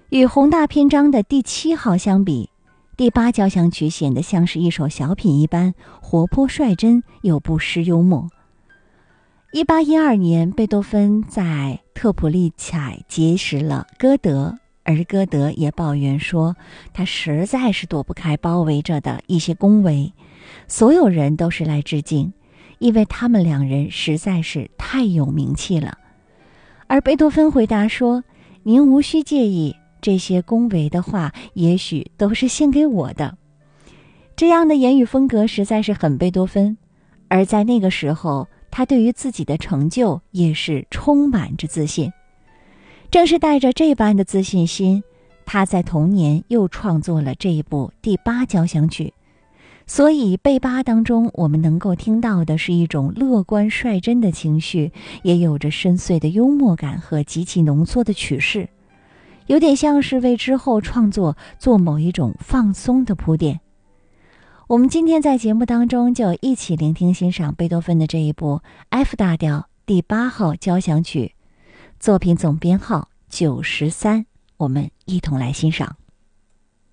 与宏大篇章的第7号相比，第8交响曲显得像是一首小品一般，活泼率真又不失幽默。1812年，贝多芬在特普利采结识了歌德，而歌德也抱怨说，他实在是躲不开包围着的一些恭维，所有人都是来致敬，因为他们两人实在是太有名气了。而贝多芬回答说，您无需介意，这些恭维的话也许都是献给我的。这样的言语风格实在是很贝多芬，而在那个时候，他对于自己的成就也是充满着自信。正是带着这般的自信心，他在同年又创作了这一部第8交响曲。所以贝8当中，我们能够听到的是一种乐观率真的情绪，也有着深邃的幽默感和极其浓缩的曲式，有点像是为之后创作做某一种放松的铺垫。我们今天在节目当中就一起聆听欣赏贝多芬的这一部 F 大调第8号交响曲，作品总编号93，我们一同来欣赏。